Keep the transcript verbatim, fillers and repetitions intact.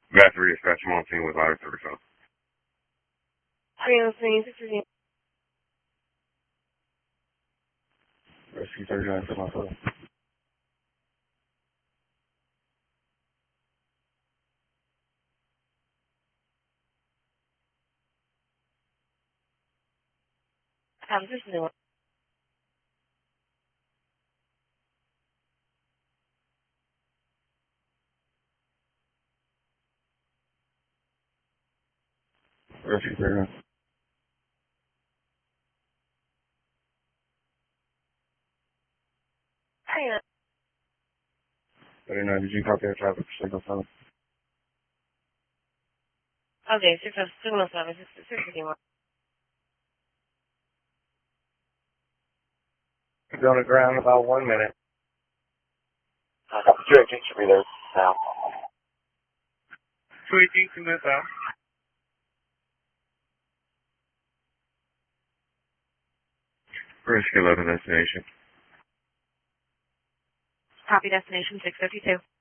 Battery dispatch Montine with ladder service on. Three oh three, this is Rescue thirty-nine for my phone. um, this is new. Rescue thirty-nine. Hang on. thirty-nine, did you copy our traffic for signal seven? Okay, six oh seven oh seven, six six fifty-one. Be on the ground in about one minute. two eighteen should be there now. two eighteen, two minutes out. Rescue eleven destination. Copy destination six fifty-two.